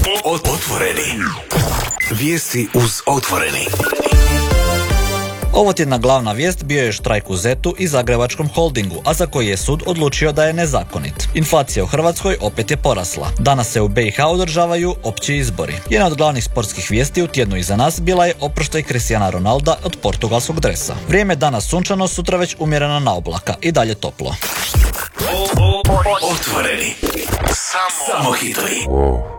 Otvoreni. Vijesti uz Otvoreni. Ovo tjedna glavna vijest bio je štrajk u ZET-u i Zagrebačkom holdingu, a za koji je sud odlučio da je nezakonit. Inflacija u Hrvatskoj opet je porasla. Danas se u BiH održavaju opći izbori. Jedna od glavnih sportskih vijesti u tjednu iza nas bila je oproštaj Cristiana Ronalda od portugalskog dresa. Vrijeme danas sunčano, sutra već umjereno na oblaka i dalje toplo. Otvoreni. Samo hitovi.